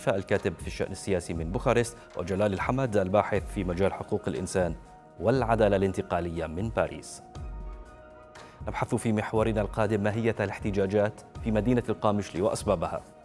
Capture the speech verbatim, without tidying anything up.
خليفة الكاتب في الشأن السياسي من بوخارست، وجلال الحمد الباحث في مجال حقوق الإنسان والعدالة الانتقالية من باريس. نبحث في محورنا القادم ماهية الاحتجاجات في مدينة القامشلي وأسبابها.